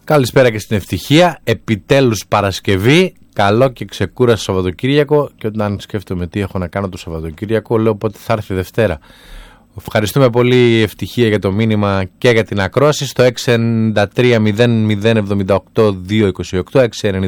Καλησπέρα και στην ευτυχία. Επιτέλους Παρασκευή. Καλό και ξεκούραστο Σαββατοκύριακο. Και όταν σκέφτομαι τι έχω να κάνω το Σαββατοκύριακο, λέω πότε θα έρθει Δευτέρα. Ευχαριστούμε πολύ Ευτυχία για το μήνυμα και για την ακρόαση στο 693-0078-228.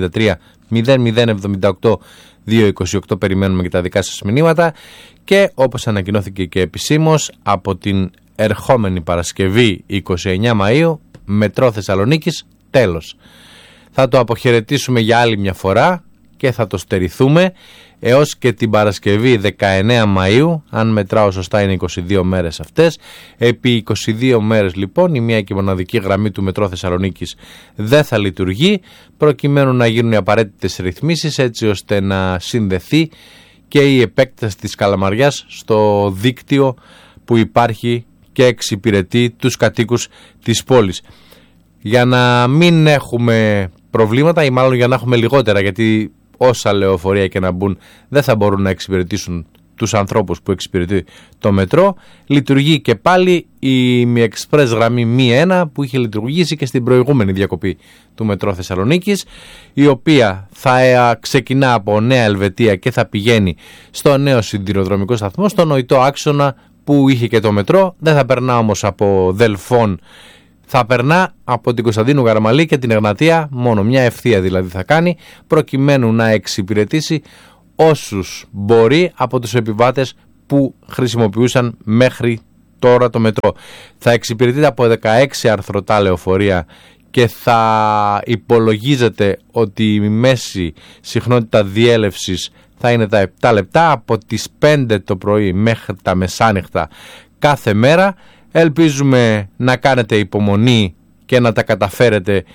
693-0078-228. Περιμένουμε και τα δικά σας μηνύματα. Και όπως ανακοινώθηκε και επισήμως, από την ερχόμενη Παρασκευή 29 Μαΐου, Μετρό Θεσσαλονίκης, τέλος. Θα το αποχαιρετήσουμε για άλλη μια φορά και θα το στερηθούμε έως και την Παρασκευή 19 Μαΐου, αν μετράω σωστά είναι 22 μέρες αυτές. Επί 22 μέρες λοιπόν η μία και μοναδική γραμμή του Μετρό Θεσσαλονίκης δεν θα λειτουργεί, προκειμένου να γίνουν οι απαραίτητες ρυθμίσεις έτσι ώστε να συνδεθεί και η επέκταση της Καλαμαριάς στο δίκτυο που υπάρχει και εξυπηρετεί τους κατοίκους της πόλης. Για να μην έχουμε προβλήματα ή μάλλον για να έχουμε λιγότερα, γιατί όσα λεωφορεία και να μπουν δεν θα μπορούν να εξυπηρετήσουν τους ανθρώπους που εξυπηρετεί το μετρό, λειτουργεί και πάλι η Mi Express γραμμή Mi 1 που είχε λειτουργήσει και στην προηγούμενη διακοπή του Μετρό Θεσσαλονίκης, η οποία θα ξεκινά από Νέα Ελβετία και θα πηγαίνει στο νέο σιδηροδρομικό σταθμό, στο νοητό άξονα που είχε και το μετρό. Δεν θα περνά όμως από Δελφών, θα περνά από την Κωνσταντίνου Γαραμαλή και την Εγνατία, μόνο μια ευθεία δηλαδή θα κάνει, προκειμένου να εξυπηρετήσει όσους μπορεί από τους επιβάτες που χρησιμοποιούσαν μέχρι τώρα το μετρό. Θα εξυπηρετείται από 16 αρθρωτά λεωφορεία και θα υπολογίζεται ότι η μέση συχνότητα διέλευσης θα είναι τα 7 λεπτά από τις 5 το πρωί μέχρι τα μεσάνυχτα κάθε μέρα. Ελπίζουμε να κάνετε υπομονή και να τα καταφέρετε.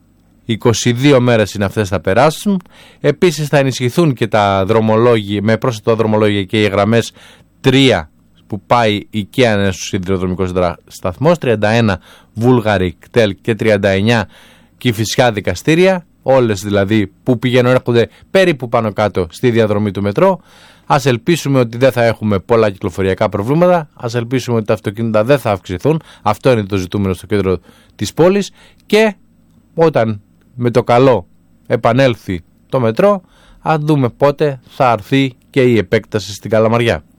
22 μέρες είναι αυτές θα περάσουν. Επίσης θα ενισχυθούν και τα δρομολόγια, με πρόσθετο δρομολόγια και οι γραμμές 3 που πάει η Κέα στους σιδηροδρομικός σταθμός, 31 Βούλγαρη κτέλ και 39 Κηφισιά Δικαστήρια, όλες δηλαδή που πηγαίνουν έρχονται περίπου πάνω κάτω στη διαδρομή του μετρό. Ας ελπίσουμε ότι δεν θα έχουμε πολλά κυκλοφοριακά προβλήματα, ας ελπίσουμε ότι τα αυτοκίνητα δεν θα αυξηθούν, αυτό είναι το ζητούμενο στο κέντρο της πόλης, και όταν με το καλό επανέλθει το μετρό, ας δούμε πότε θα έρθει και η επέκταση στην Καλαμαριά.